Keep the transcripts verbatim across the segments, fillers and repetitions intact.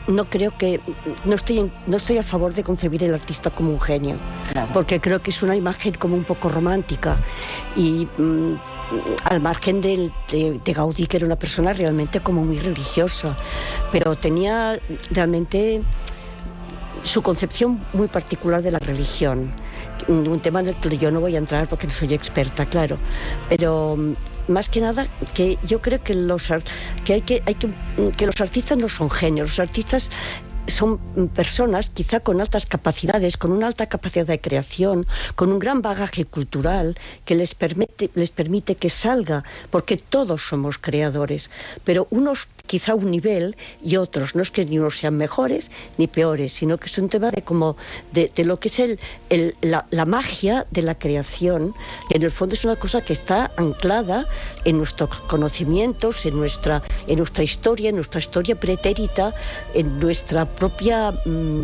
no creo que no estoy en, no estoy a favor de concebir el artista como un genio, claro. Porque creo que es una imagen como un poco romántica y mmm, al margen de, de, de Gaudí, que era una persona realmente como muy religiosa, pero tenía realmente su concepción muy particular de la religión, un tema en el que yo no voy a entrar porque no soy experta, claro, pero más que nada que yo creo que los que hay que hay que que los artistas no son genios, los artistas son personas quizá con altas capacidades, con una alta capacidad de creación, con un gran bagaje cultural que les permite, les permite que salga, porque todos somos creadores, pero unos quizá un nivel y otros, no es que ni unos sean mejores ni peores, sino que es un tema de como de, de lo que es el, el, la, la magia de la creación, que en el fondo es una cosa que está anclada en nuestros conocimientos, en nuestra, en nuestra historia, en nuestra historia pretérita, en nuestra propia mmm,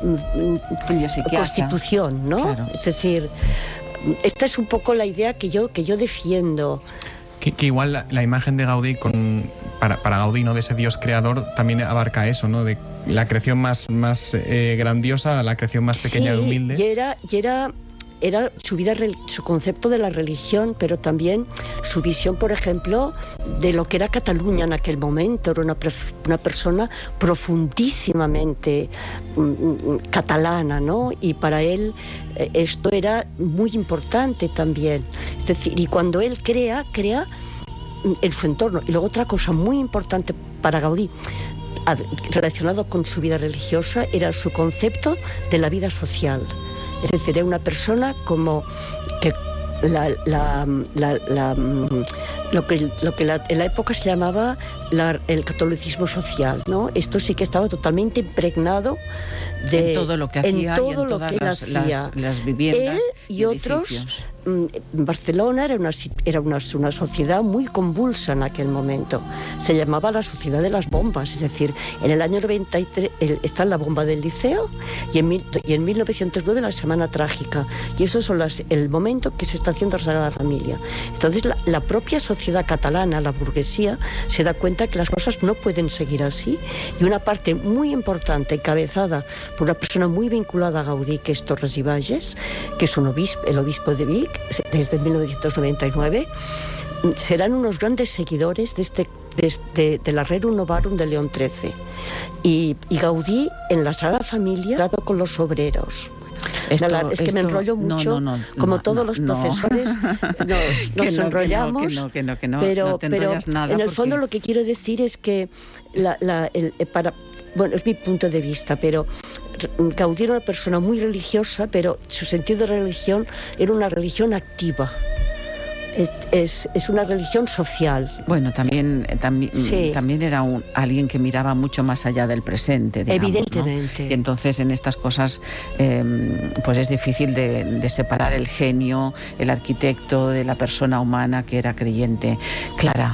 constitución, ¿no? Claro. Es decir, esta es un poco la idea que yo, que yo defiendo. Que, que igual la, la imagen de Gaudí, con, para, para Gaudí, ¿no?, de ese Dios creador, también abarca eso, ¿no?, de la creación más, más eh, grandiosa a la creación más pequeña, sí, y humilde. Y era, y era, era su vida, su concepto de la religión, pero también su visión, por ejemplo, de lo que era Cataluña en aquel momento. Era una, una persona profundísimamente um, catalana, ¿no? Y para él eh, esto era muy importante también. Es decir, y cuando él crea, crea en su entorno. Y luego otra cosa muy importante para Gaudí, relacionado con su vida religiosa, era su concepto de la vida social. Es decir, era una persona como que la, la, la, la, lo que, lo que la, en la época se llamaba la, el catolicismo social, ¿no? Esto sí que estaba totalmente impregnado de, en todo lo que hacía, en todo y en lo todas que las, hacía. Las, las viviendas él y, y otros. Barcelona era, una, era una, una sociedad muy convulsa en aquel momento. Se llamaba la sociedad de las bombas. Es decir, en el año noventa y tres está la bomba del Liceo y en, mil, y en mil novecientos nueve la Semana Trágica. Y eso es las, el momento que se está haciendo la Sagrada Familia. Entonces la, la propia sociedad catalana, la burguesía, se da cuenta que las cosas no pueden seguir así. Y una parte muy importante, encabezada por una persona muy vinculada a Gaudí, que es Torres i Bages, que es un obispo, el obispo de Vic, desde mil novecientos noventa y nueve, serán unos grandes seguidores de, este, de, este, de la Rerum Novarum de León trece. Y, y Gaudí, en la Sagrada Familia, tratado con los obreros. Esto, la, es que esto, me enrollo mucho, no, no, no, como no, todos no, los no. profesores nos, nos no, enrollamos, que no, que no, que no, pero, no te pero nada en el porque... fondo lo que quiero decir es que la, la, el, para, bueno, es mi punto de vista, pero Gaudí era una persona muy religiosa, pero su sentido de religión era una religión activa. Es, es, es una religión social. Bueno, también, también, sí. también era un, alguien que miraba mucho más allá del presente, digamos, evidentemente, ¿no? Y entonces en estas cosas eh, pues es difícil de, de separar el genio, el arquitecto de la persona humana que era creyente. Clara.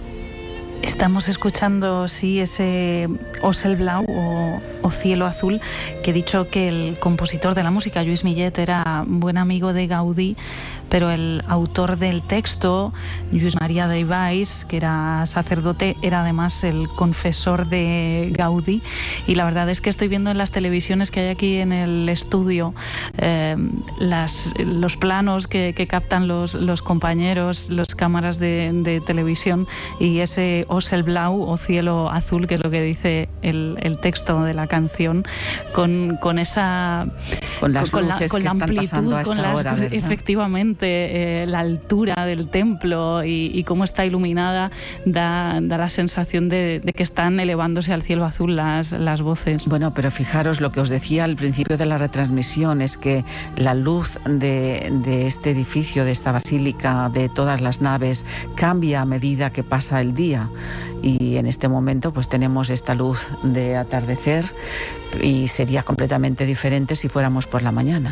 Estamos escuchando, sí, ese Oselblau o, o Cielo Azul, que he dicho que el compositor de la música, Lluís Millet, era buen amigo de Gaudí, pero el autor del texto, Lluís Maria de Ibáix, que era sacerdote, era además el confesor de Gaudí. Y la verdad es que estoy viendo en las televisiones que hay aquí en el estudio eh, las, los planos que, que captan los, los compañeros, las cámaras de, de televisión, y ese Oselblau o Cielo Azul, que es lo que dice el, el texto de la canción, con, con esa con las con, luces con la, con que la están amplitud, pasando a esta con las, hora, ¿verdad? Efectivamente, eh, la altura del templo y, y cómo está iluminada da, da la sensación de, de que están elevándose al cielo azul las, las voces. Bueno, pero fijaros lo que os decía al principio de la retransmisión, es que la luz de, de este edificio, de esta basílica, de todas las naves, cambia a medida que pasa el día. Y en este momento pues tenemos esta luz de atardecer y sería completamente diferente si fuéramos por la mañana. Sí.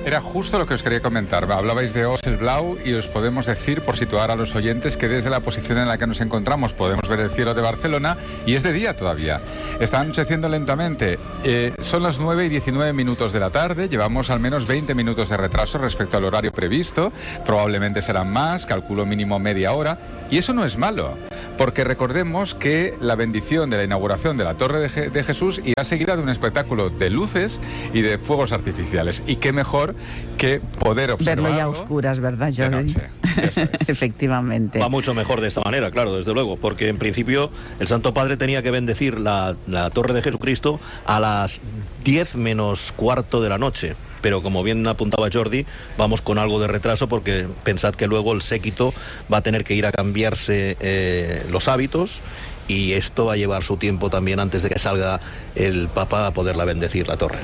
era justo lo que os quería comentar. Hablabais de Oselblau y os podemos decir, por situar a los oyentes, que desde la posición en la que nos encontramos podemos ver el cielo de Barcelona y es de día todavía. Está anocheciendo lentamente. Eh, son las nueve y diecinueve minutos de la tarde. Llevamos al menos veinte minutos de retraso respecto al horario previsto. Probablemente serán más, calculo mínimo media hora. Y eso no es malo, porque recordemos que la bendición de la inauguración de la Torre de, Je- de Jesús irá seguida de un espectáculo de luces y de fuegos artificiales. Y qué mejor que poder observarlo. Verlo ya a oscuras, ¿verdad, Jordi? Efectivamente. Va mucho mejor de esta manera, claro, desde luego, porque en principio el Santo Padre tenía que bendecir la, la Torre de Jesucristo a las diez menos cuarto de la noche. Pero como bien apuntaba Jordi, vamos con algo de retraso porque pensad que luego el séquito va a tener que ir a cambiarse eh, los hábitos y esto va a llevar su tiempo también antes de que salga el Papa a poderla bendecir la torre.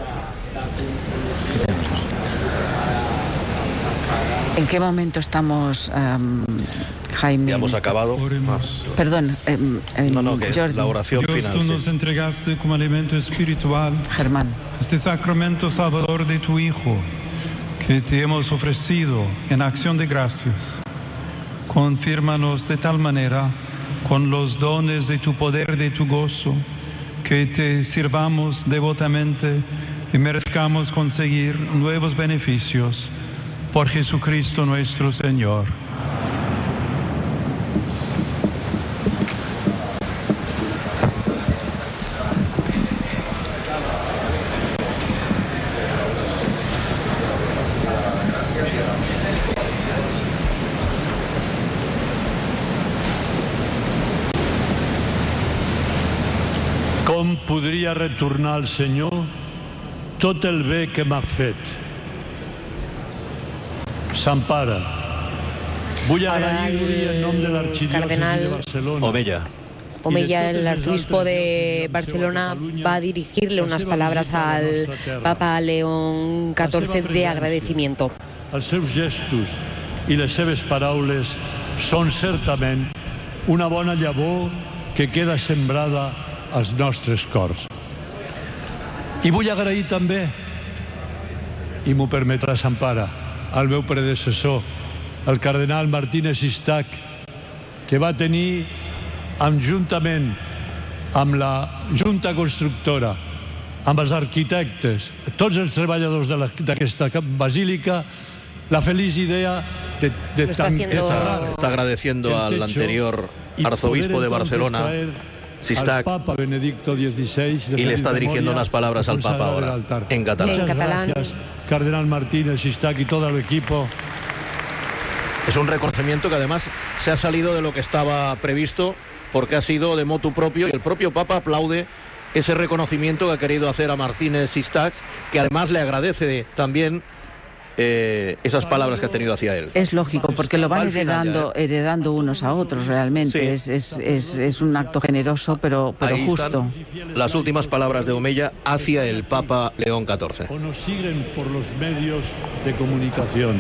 ¿En qué momento estamos, um, Jaime? Ya hemos acabado. Ah. Perdón, eh, eh, no, no, que Jordi. la oración Dios, final. tú Sí. nos entregaste como alimento espiritual Germán. este sacramento salvador de tu Hijo, que te hemos ofrecido en acción de gracias. Confírmanos de tal manera con los dones de tu poder, de tu gozo, que te sirvamos devotamente y merezcamos conseguir nuevos beneficios por Jesucristo nuestro Señor. Com podria retornar al Senyor tot el bé que m'ha fet? Sant Pare, vull agrair-li en nom de l'Arxidiòcesi de Barcelona. Omeya. Omeya, el arzobispo de Barcelona, va a dirigirle unas palabras al Papa León catorce de agradecimiento. Els seus gestos i les seves paraules són certament una bona llavor que queda sembrada als nostres cors. I vull agrair també, i m'ho permetrà Sant Pare, al meu predecessor, el cardenal Martínez Sistac, que va tenir, amb, juntament amb la Junta Constructora, amb els arquitectes, tots els treballadors d'aquesta basílica, la feliç idea de, de está, haciendo... está, está agradeciendo al anterior arzobispo de Barcelona, Sistac, Papa Benedicto dieciséis, y le está dirigiendo unas palabras al Papa ahora, en catalán. Muchas gracias, Cardenal Martínez, Sistac y todo el equipo. Es un reconocimiento que además se ha salido de lo que estaba previsto, porque ha sido de motu propio, y el propio Papa aplaude ese reconocimiento que ha querido hacer a Martínez Sistac, que además le agradece también Eh, esas palabras que ha tenido hacia él. Es lógico, porque lo van heredando, heredando unos a otros realmente. Sí. Es, es, es, es un acto generoso, pero, pero Ahí justo. Están las últimas palabras de Omeya hacia el Papa León catorce. O nos siguen por los medios de comunicación.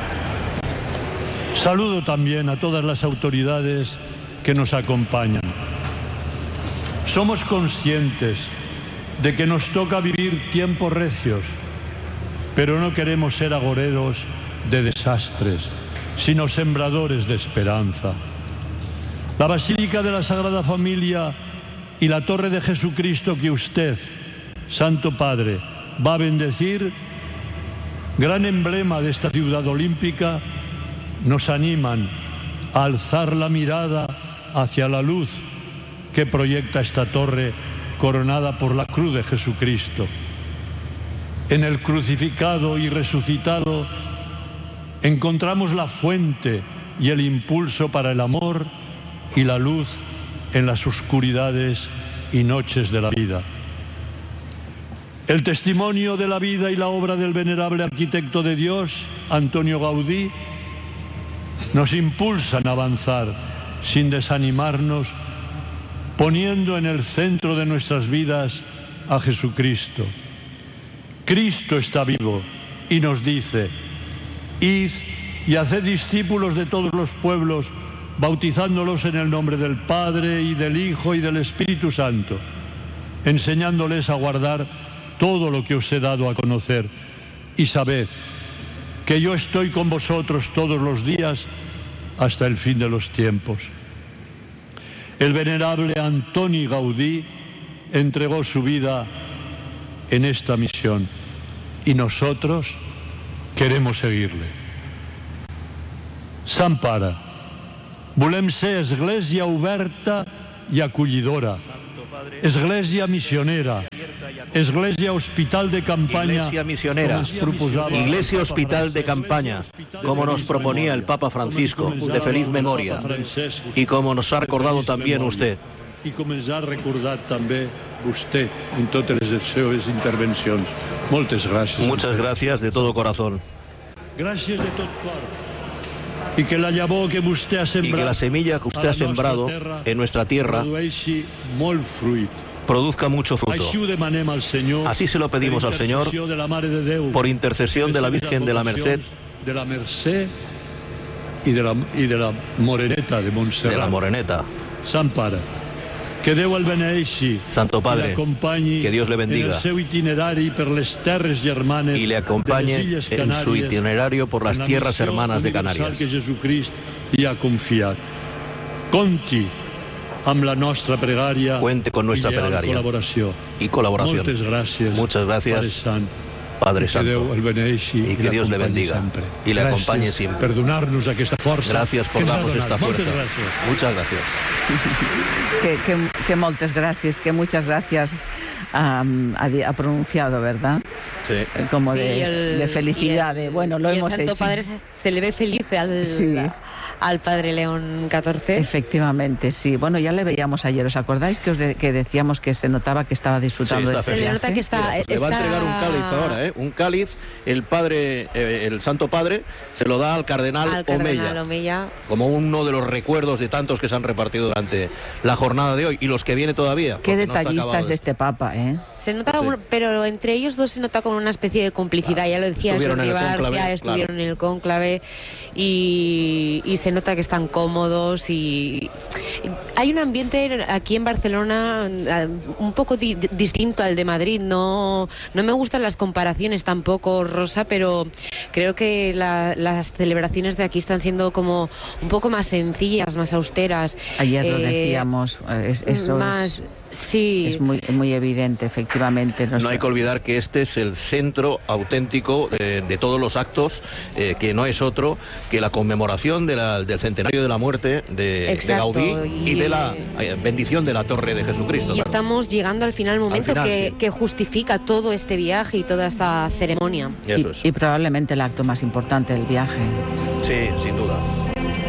Saludo también a todas las autoridades que nos acompañan. Somos conscientes de que nos toca vivir tiempos recios, pero no queremos ser agoreros de desastres, sino sembradores de esperanza. La Basílica de la Sagrada Familia y la Torre de Jesucristo que usted, Santo Padre, va a bendecir, gran emblema de esta ciudad olímpica, nos animan a alzar la mirada hacia la luz que proyecta esta torre coronada por la cruz de Jesucristo. En el crucificado y resucitado encontramos la fuente y el impulso para el amor y la luz en las oscuridades y noches de la vida. El testimonio de la vida y la obra del venerable arquitecto de Dios, Antonio Gaudí, nos impulsan a avanzar sin desanimarnos, poniendo en el centro de nuestras vidas a Jesucristo. Cristo está vivo y nos dice: id y haced discípulos de todos los pueblos, bautizándolos en el nombre del Padre y del Hijo y del Espíritu Santo, enseñándoles a guardar todo lo que os he dado a conocer. y sabed que yo estoy con vosotros todos los días hasta el fin de los tiempos. El venerable Antoni Gaudí entregó su vida en esta misión y nosotros queremos seguirle. Sant Pare, volem ser església oberta i acollidora, església missionera, església hospital de campaña, Iglesia misionera, Iglesia hospital de campaña, como nos proponía el Papa Francisco, de feliz memoria, y como nos ha recordado también usted. I com ens ha recordat també vostè en totes les seves intervencions. Moltes gràcies. Muchas gracias de todo corazón. Gràcies de tot cor. Y que la llavor que vostè ha Y que la sembrat semilla que usted ha sembrado en nuestra tierra produeixi molt fruit. produzca mucho fruto. Així ho demanem al Senyor. Así se lo pedimos al Señor, per intercessió de la Mare de Déu, por intercesión de la Virgen de la Merced, de la Mercè i de la, i de la Moreneta de Montserrat. de la Moreneta. Sant Pare, que Déu el beneixi, Santo i Padre, l'acompanyi que Dios le bendiga en el seu itinerari per les terres germanes y le acompañe de les Illes en su Canàries, itinerario por las en la tierras missió hermanas de universal Canarias. que Jesucrist hi ha confiat. Conti amb la nostra pregària Cuente con nuestra i leal pregària col·laboració. y colaboración. Moltes gràcies, Muchas gracias, Pare Sant. Padre Que Déu Santo, el beneixi y que Dios le l'acompanyi bendiga sempre. y le Gràcies acompañe siempre. per donar-nos aquesta força. Gracias por que ens ha darnos donat. esta fuerza. Moltes gràcies. Muchas gracias. Que, que, que moltes gracias, que muchas gracias um, ha, ha pronunciado, ¿verdad? Sí. Como Sí, de, el- de felicidad, y el- de bueno, lo y hemos el Santo hecho. Padre se, se le ve feliz al, Sí. al Padre León catorce. Efectivamente, sí. Bueno, ya le veíamos ayer. ¿Os acordáis que os de- que decíamos que se notaba que estaba disfrutando Sí, está de este feliz. Se le viaje? nota que está... Mira, pues le va a está- entregar un cáliz ahora, ¿eh? Un cáliz, el padre, eh, el Santo Padre, se lo da al cardenal, al cardenal Omeya, Omeya. como uno de los recuerdos de tantos que se han repartido durante la jornada de hoy y los que viene todavía. Qué porque no está detallista acabado es de- este papa, ¿eh? Se nota, Sí. un- pero entre ellos dos se nota como una especie de complicidad. Ya lo decía Estuvieron Jordi en el Barcia, cónclave, estuvieron claro. en el cónclave y, y se nota que están cómodos y hay un ambiente aquí en Barcelona eh, un poco di- distinto al de Madrid. No, no me gustan las comparaciones tampoco, Rosa, pero creo que la- las celebraciones de aquí están siendo como un poco más sencillas, más austeras. Ayer lo Eh, decíamos, eh, es- eso más, es, sí. es muy, muy evidente, efectivamente. No hay que olvidar que este es el centro auténtico eh, de todos los actos, eh, que no es otro que la conmemoración de la- del centenario de la muerte de, de Exacto, Gaudí y, y- de la eh, bendición de la Torre de Jesucristo. Y estamos llegando al final, momento final, que, sí. que justifica todo este viaje y toda esta ceremonia. Eso es. Y, y probablemente el acto más importante del viaje. Sí, sin duda.